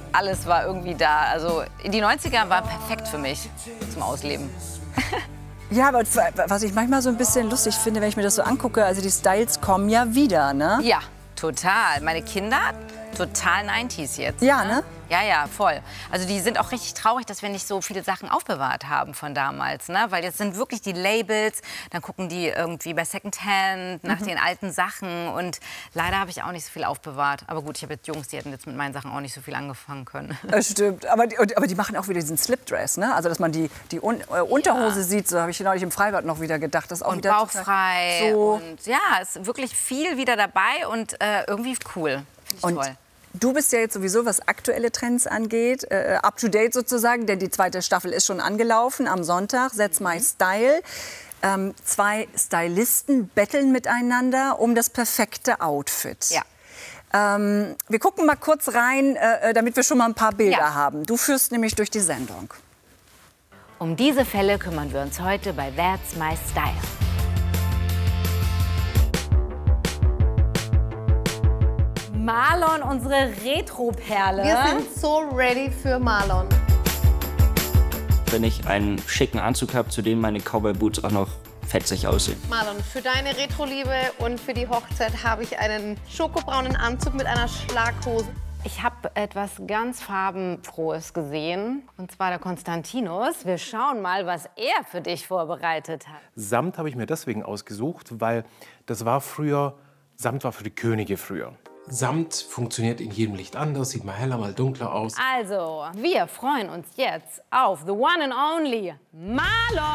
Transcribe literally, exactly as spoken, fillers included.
alles war irgendwie da. Also die neunziger waren perfekt für mich zum Ausleben. Ja, aber was ich manchmal so ein bisschen lustig finde, wenn ich mir das so angucke, also die Styles kommen ja wieder, ne? Ja, total. Meine Kinder, total neunziger jetzt. Ja, ne? Ja, ja, voll. Also die sind auch richtig traurig, dass wir nicht so viele Sachen aufbewahrt haben von damals, ne? Weil jetzt sind wirklich die Labels, dann gucken die irgendwie bei Secondhand nach mhm. den alten Sachen und leider habe ich auch nicht so viel aufbewahrt. Aber gut, ich habe jetzt Jungs, die hätten jetzt mit meinen Sachen auch nicht so viel angefangen können. Das stimmt, aber die, aber die machen auch wieder diesen Slipdress, ne? Also dass man die, die Un äh, Unterhose ja. sieht, so habe ich neulich im Freibad noch wieder gedacht. Das ist auch und wieder bauchfrei so und ja, ist wirklich viel wieder dabei und äh, irgendwie cool. Finde ich und toll. Du bist ja jetzt sowieso, was aktuelle Trends angeht, äh, up to date sozusagen, denn die zweite Staffel ist schon angelaufen am Sonntag. That's My Style. Ähm, zwei Stylisten betteln miteinander um das perfekte Outfit. Ja. Ähm, wir gucken mal kurz rein, äh, damit wir schon mal ein paar Bilder Ja. haben. Du führst nämlich durch die Sendung. Um diese Fälle kümmern wir uns heute bei That's My Style. Marlon, unsere Retro-Perle. Wir sind so ready für Marlon. Wenn ich einen schicken Anzug habe, zu dem meine Cowboy-Boots auch noch fetzig aussehen. Marlon, für deine Retro-Liebe und für die Hochzeit habe ich einen schokobraunen Anzug mit einer Schlaghose. Ich habe etwas ganz Farbenfrohes gesehen, und zwar der Konstantinos. Wir schauen mal, was er für dich vorbereitet hat. Samt habe ich mir deswegen ausgesucht, weil das war früher, Samt war für die Könige früher. Samt funktioniert in jedem Licht anders, sieht mal heller, mal dunkler aus. Also, wir freuen uns jetzt auf the one and only Marlon.